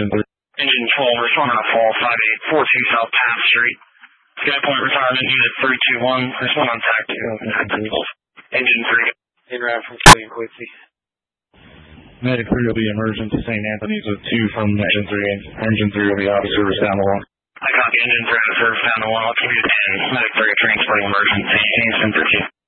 Engine 3. Engine 12, responding to fall 5842 South Path Street. Skypoint retirement unit 321, respond on TAC 2. Engine 3. In route from Killian Quincy. Medic 3 will be emergent to St. Anthony's with 2 from Engine 3. Engine 3 will be out of service down the 1. I copy Engine 3 out of service down the 1. I'll give you 10. Medic 3 transporting emergency. Kingston 13.